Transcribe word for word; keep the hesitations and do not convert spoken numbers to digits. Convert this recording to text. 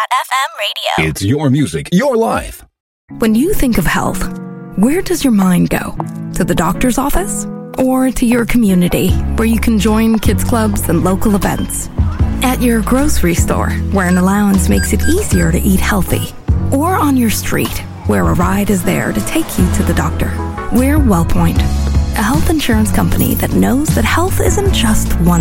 F M radio. It's your music, your life. When you think of health, where does your mind go? To the doctor's office? Or to your community, where you can join kids clubs and local events? At your grocery store, where an allowance makes it easier to eat healthy? Or on your street, where a ride is there to take you to the doctor? We're WellPoint, a health insurance company that knows that health isn't just one